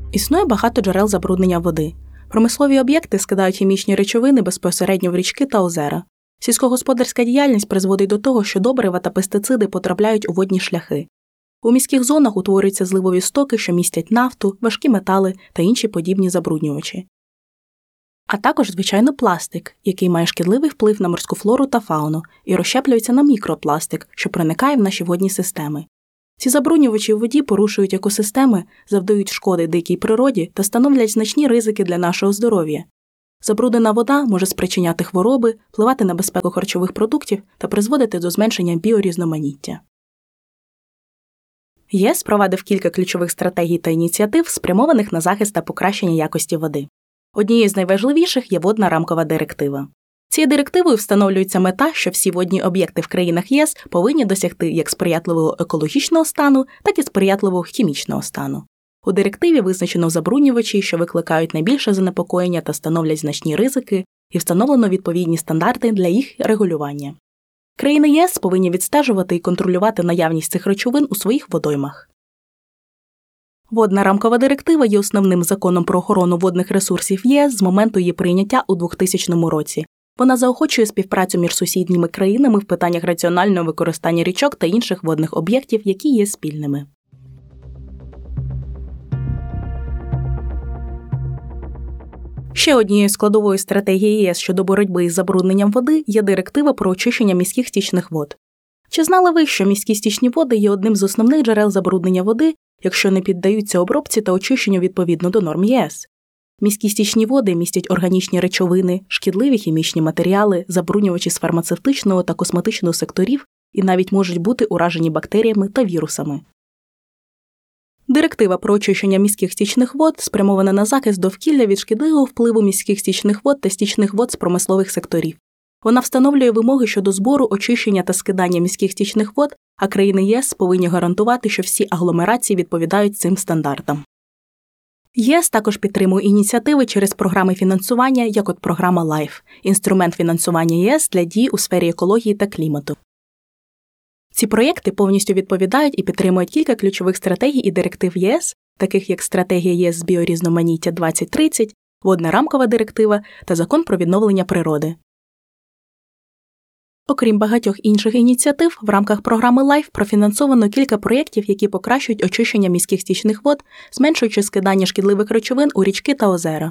Існує багато джерел забруднення води. Промислові об'єкти скидають хімічні речовини безпосередньо в річки та озера. Сільськогосподарська діяльність призводить до того, що добрива та пестициди потрапляють у водні шляхи. У міських зонах утворюються зливові стоки, що містять нафту, важкі метали та інші подібні забруднювачі. А також, звичайно, пластик, який має шкідливий вплив на морську флору та фауну і розщеплюється на мікропластик, що проникає в наші водні системи. Ці забруднювачі у воді порушують екосистеми, завдають шкоди дикій природі та становлять значні ризики для нашого здоров'я. Забруднена вода може спричиняти хвороби, впливати на безпеку харчових продуктів та призводити до зменшення біорізноманіття. ЄС впровадив кілька ключових стратегій та ініціатив, спрямованих на захист та покращення якості води. Однією з найважливіших є водна рамкова директива. Цією директивою встановлюється мета, що всі водні об'єкти в країнах ЄС повинні досягти як сприятливого екологічного стану, так і сприятливого хімічного стану. У директиві визначено забруднювачі, що викликають найбільше занепокоєння та становлять значні ризики, і встановлено відповідні стандарти для їх регулювання. Країни ЄС повинні відстежувати і контролювати наявність цих речовин у своїх водоймах. Водна рамкова директива є основним законом про охорону водних ресурсів ЄС з моменту її прийняття у 2000 році. Вона заохочує співпрацю між сусідніми країнами в питаннях раціонального використання річок та інших водних об'єктів, які є спільними. Ще однією складовою стратегії ЄС щодо боротьби із забрудненням води є директива про очищення міських стічних вод. Чи знали ви, що міські стічні води є одним з основних джерел забруднення води, якщо не піддаються обробці та очищенню відповідно до норм ЄС? Міські стічні води містять органічні речовини, шкідливі хімічні матеріали, забруднювачі з фармацевтичного та косметичного секторів і навіть можуть бути уражені бактеріями та вірусами. Директива про очищення міських стічних вод спрямована на захист довкілля від шкідливого впливу міських стічних вод та стічних вод з промислових секторів. Вона встановлює вимоги щодо збору, очищення та скидання міських стічних вод, а країни ЄС повинні гарантувати, що всі агломерації відповідають цим стандартам. ЄС також підтримує ініціативи через програми фінансування, як от програма LIFE – інструмент фінансування ЄС для дій у сфері екології та клімату. Ці проєкти повністю відповідають і підтримують кілька ключових стратегій і директив ЄС, таких як стратегія ЄС з біорізноманіття 2030, водна рамкова директива та закон про відновлення природи. Окрім багатьох інших ініціатив, в рамках програми LIFE профінансовано кілька проєктів, які покращують очищення міських стічних вод, зменшуючи скидання шкідливих речовин у річки та озера.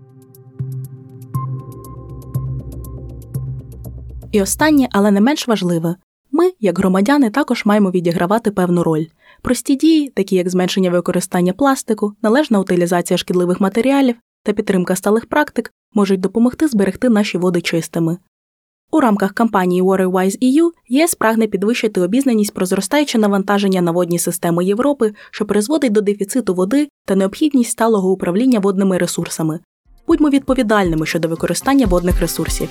І останнє, але не менш важливе. Ми, як громадяни, також маємо відігравати певну роль. Прості дії, такі як зменшення використання пластику, належна утилізація шкідливих матеріалів та підтримка сталих практик, можуть допомогти зберегти наші води чистими. У рамках кампанії WaterWise EU ЄС прагне підвищити обізнаність про зростаюче навантаження на водні системи Європи, що призводить до дефіциту води та необхідність сталого управління водними ресурсами. Будьмо відповідальними щодо використання водних ресурсів.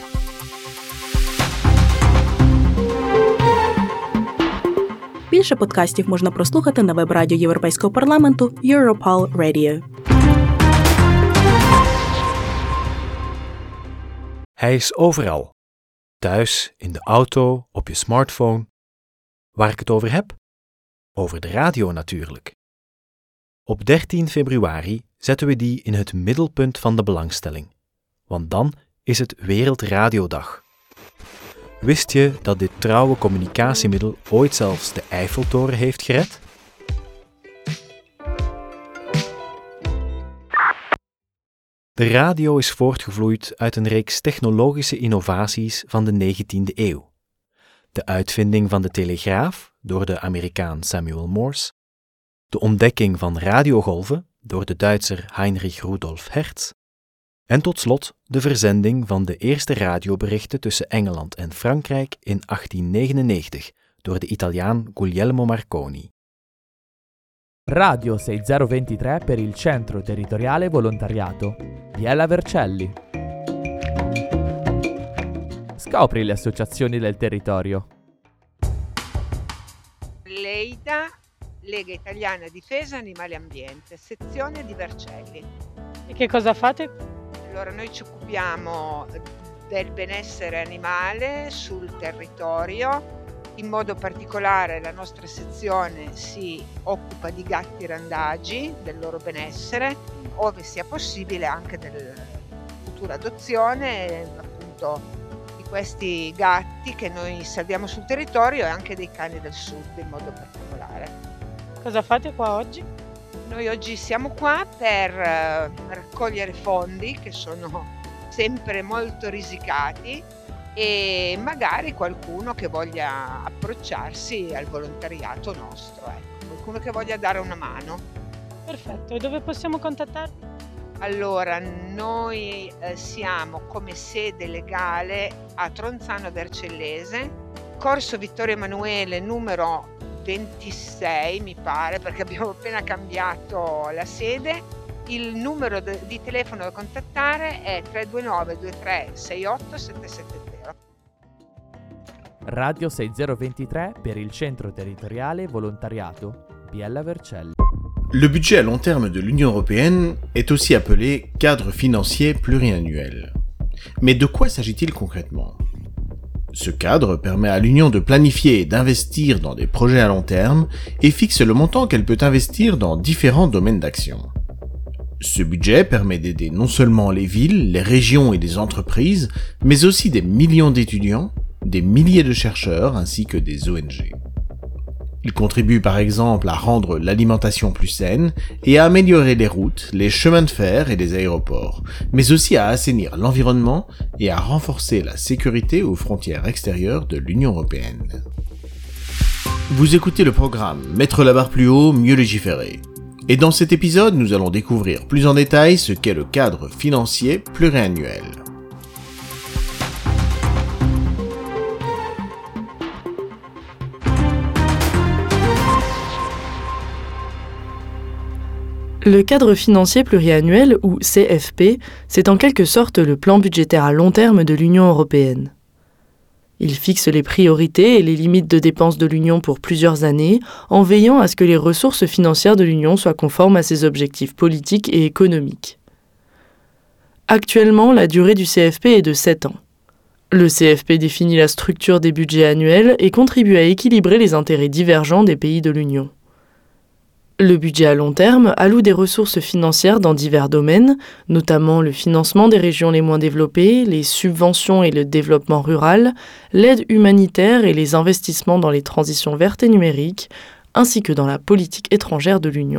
Більше подкастів можна прослухати на веб-радіо Європейського парламенту Europol Radio. Hij is overal. Thuis, in de auto, op je smartphone. Waar ik het over heb? Over de radio natuurlijk. Op 13 februari zetten we die in het middelpunt van de belangstelling. Want dan is het Wereldradiodag. Wist je dat dit trouwe communicatiemiddel ooit zelfs de Eiffeltoren heeft gered? De radio is voortgevloeid uit een reeks technologische innovaties van de 19e eeuw. De uitvinding van de telegraaf door de Amerikaan Samuel Morse, de ontdekking van radiogolven door de Duitser Heinrich Rudolf Hertz en tot slot de verzending van de eerste radioberichten tussen Engeland en Frankrijk in 1899 door de Italiaan Guglielmo Marconi. Radio 6023 per il Centro Territoriale Volontariato Biella Vercelli. Scopri le associazioni del territorio. Leida, Lega Italiana Difesa Animali e Ambiente, sezione di Vercelli. E che cosa fate? Allora, noi ci occupiamo del benessere animale sul territorio In modo particolare la nostra sezione si occupa di gatti randagi, del loro benessere, ove sia possibile anche della futura adozione, appunto di questi gatti che noi salviamo sul territorio e anche dei cani del sud in modo particolare. Cosa fate qua oggi? Noi oggi siamo qua per raccogliere fondi che sono sempre molto risicati e magari qualcuno che voglia approcciarsi al volontariato nostro, qualcuno che voglia dare una mano. Perfetto, e dove possiamo contattarvi? Allora, noi siamo come sede legale a Tronzano Vercellese, Corso Vittorio Emanuele numero 26 mi pare, perché abbiamo appena cambiato la sede. Il numero di telefono da contattare è 329 23 68 770. Radio 6023 per il Centro Territoriale Volontariato Biella Vercelli. Le budget à long terme de l'Union européenne est aussi appelé cadre financier pluriannuel. Mais de quoi s'agit-il concrètement ? Ce cadre permet à l'Union de planifier et d'investir dans des projets à long terme et fixe le montant qu'elle peut investir dans différents domaines d'action. Ce budget permet d'aider non seulement les villes, les régions et les entreprises, mais aussi des millions d'étudiants, des milliers de chercheurs ainsi que des ONG. Il contribue par exemple à rendre l'alimentation plus saine et à améliorer les routes, les chemins de fer et les aéroports, mais aussi à assainir l'environnement et à renforcer la sécurité aux frontières extérieures de l'Union européenne. Vous écoutez le programme Mettre la barre plus haut, mieux légiférer. Et dans cet épisode, nous allons découvrir plus en détail ce qu'est le cadre financier pluriannuel. Le cadre financier pluriannuel, ou CFP, c'est en quelque sorte le plan budgétaire à long terme de l'Union européenne. Il fixe les priorités et les limites de dépenses de l'Union pour plusieurs années, en veillant à ce que les ressources financières de l'Union soient conformes à ses objectifs politiques et économiques. Actuellement, la durée du CFP est de 7 ans. Le CFP définit la structure des budgets annuels et contribue à équilibrer les intérêts divergents des pays de l'Union. Le budget à long terme alloue des ressources financières dans divers domaines, notamment le financement des régions les moins développées, les subventions et le développement rural, l'aide humanitaire et les investissements dans les transitions vertes et numériques, ainsi que dans la politique étrangère de l'Union.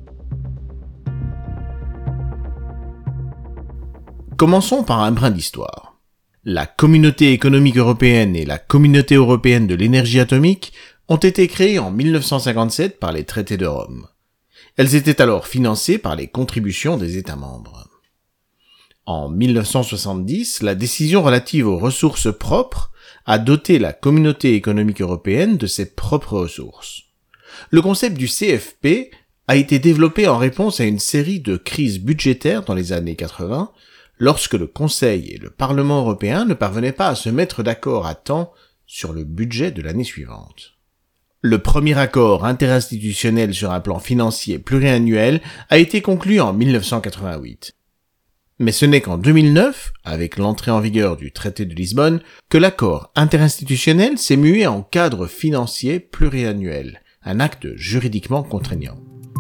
Commençons par un brin d'histoire. La Communauté économique européenne et la Communauté européenne de l'énergie atomique ont été créées en 1957 par les traités de Rome. Elles étaient alors financées par les contributions des États membres. En 1970, la décision relative aux ressources propres a doté la Communauté économique européenne de ses propres ressources. Le concept du CFP a été développé en réponse à une série de crises budgétaires dans les années 80, lorsque le Conseil et le Parlement européen ne parvenaient pas à se mettre d'accord à temps sur le budget de l'année suivante. Le premier accord interinstitutionnel sur un plan financier pluriannuel a été conclu en 1988. Mais ce n'est qu'en 2009, avec l'entrée en vigueur du traité de Lisbonne, que l'accord interinstitutionnel s'est mué en cadre financier pluriannuel, un acte juridiquement contraignant.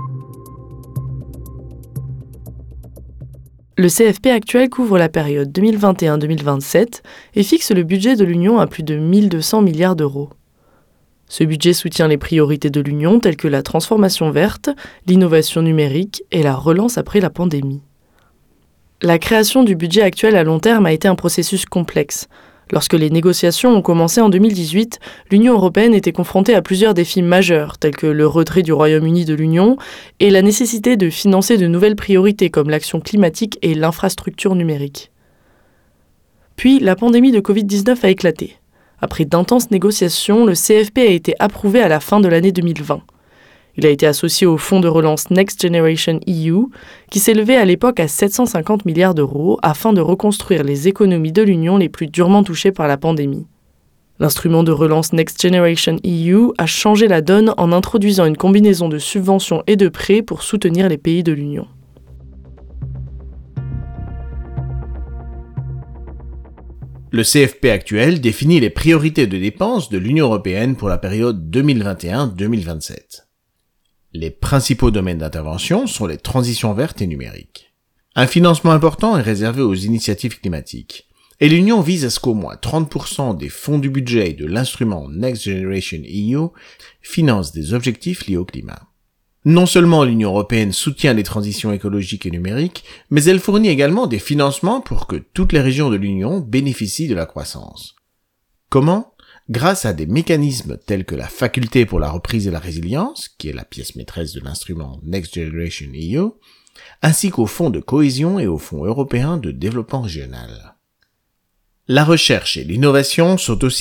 Le CFP actuel couvre la période 2021-2027 et fixe le budget de l'Union à plus de 1200 milliards d'euros. Ce budget soutient les priorités de l'Union telles que la transformation verte, l'innovation numérique et la relance après la pandémie. La création du budget actuel à long terme a été un processus complexe. Lorsque les négociations ont commencé en 2018, l'Union européenne était confrontée à plusieurs défis majeurs, tels que le retrait du Royaume-Uni de l'Union et la nécessité de financer de nouvelles priorités comme l'action climatique et l'infrastructure numérique. Puis, la pandémie de Covid-19 a éclaté. Après d'intenses négociations, le CFP a été approuvé à la fin de l'année 2020. Il a été associé au fonds de relance Next Generation EU, qui s'élevait à l'époque à 750 milliards d'euros afin de reconstruire les économies de l'Union les plus durement touchées par la pandémie. L'instrument de relance Next Generation EU a changé la donne en introduisant une combinaison de subventions et de prêts pour soutenir les pays de l'Union. Le CFP actuel définit les priorités de dépenses de l'Union européenne pour la période 2021-2027. Les principaux domaines d'intervention sont les transitions vertes et numériques. Un financement important est réservé aux initiatives climatiques, et l'Union vise à ce qu'au moins 30% des fonds du budget de l'instrument Next Generation EU financent des objectifs liés au climat. Non seulement l'Union européenne soutient les transitions écologiques et numériques, mais elle fournit également des financements pour que toutes les régions de l'Union bénéficient de la croissance. Comment ? Grâce à des mécanismes tels que la faculté pour la reprise et la résilience, qui est la pièce maîtresse de l'instrument Next Generation EU, ainsi qu'aux fonds de cohésion et aux fonds européens de développement régional. La recherche et l'innovation sont aussi